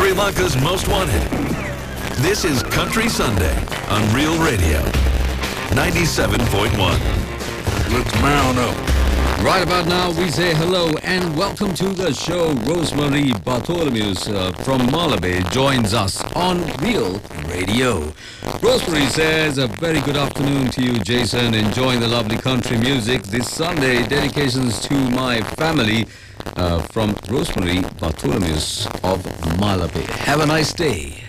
Sri Lanka's Most Wanted. This is Country Sunday on Real Radio 97.1. Let's mount up. Right about now, we say hello and welcome to the show. Rosemary Bartholomew from Malawi joins us on Real Radio. Rosemary says a very good afternoon to you, Jason. Enjoying the lovely country music this Sunday. Dedications to my family from Rosemary Bartholomew of Malawi. Have a nice day.